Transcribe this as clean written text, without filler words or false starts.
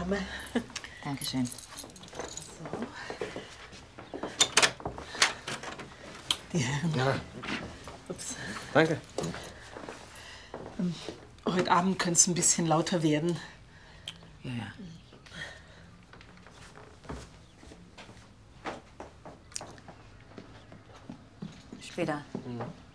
Dame. Dankeschön. So. Die Herren. Ja. Ups. Danke. Heute Abend könnte es ein bisschen lauter werden. Ja, ja. Später. Mhm.